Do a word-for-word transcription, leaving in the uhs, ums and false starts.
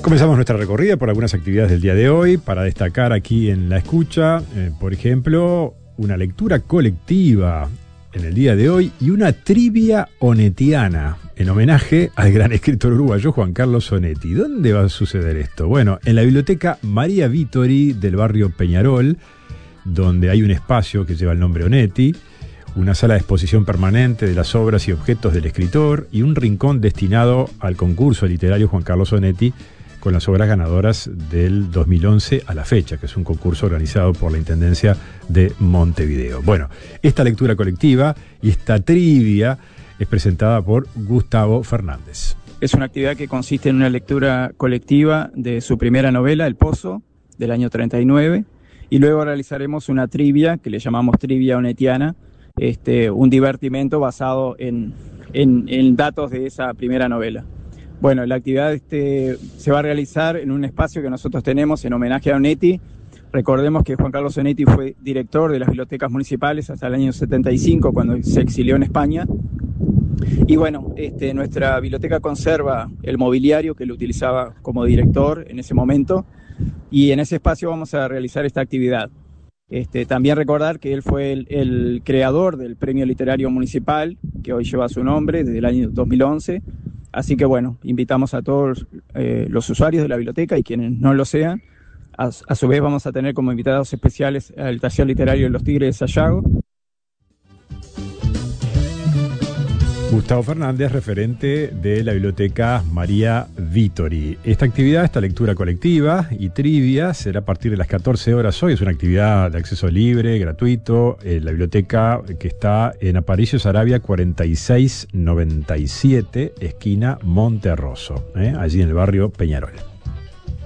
Comenzamos nuestra recorrida por algunas actividades del día de hoy, para destacar aquí en La Escucha, eh, por ejemplo, una lectura colectiva en el día de hoy y una trivia onetiana en homenaje al gran escritor uruguayo Juan Carlos Onetti. ¿Dónde va a suceder esto? Bueno, en la biblioteca María Vittori del barrio Peñarol, donde hay un espacio que lleva el nombre Onetti, una sala de exposición permanente de las obras y objetos del escritor y un rincón destinado al concurso literario Juan Carlos Onetti, con las obras ganadoras del dos mil once a la fecha, que es un concurso organizado por la Intendencia de Montevideo. Bueno, esta lectura colectiva y esta trivia es presentada por Gustavo Fernández. Es una actividad que consiste en una lectura colectiva de su primera novela, El Pozo, del año treinta y nueve, y luego realizaremos una trivia, que le llamamos trivia onetiana, este, un divertimento basado en, en, en datos de esa primera novela. Bueno, la actividad este, se va a realizar en un espacio que nosotros tenemos en homenaje a Onetti. Recordemos que Juan Carlos Onetti fue director de las bibliotecas municipales hasta el año setenta y cinco, cuando se exilió en España. Y bueno, este, nuestra biblioteca conserva el mobiliario que él utilizaba como director en ese momento, y en ese espacio vamos a realizar esta actividad. Este, también recordar que él fue el, el creador del Premio Literario Municipal, que hoy lleva su nombre, desde el año dos mil once. Así que bueno, invitamos a todos eh, los usuarios de la biblioteca y quienes no lo sean. A, a su vez vamos a tener como invitados especiales al taller literario de los Tigres de Sayago. Gustavo Fernández, referente de la biblioteca María Vittori. Esta actividad, esta lectura colectiva y trivia será a partir de las catorce horas hoy. Es una actividad de acceso libre, gratuito. Eh, la biblioteca que está en Aparicio Saravia cuarenta y seis noventa y siete, esquina Monte Rosso, eh, allí en el barrio Peñarol.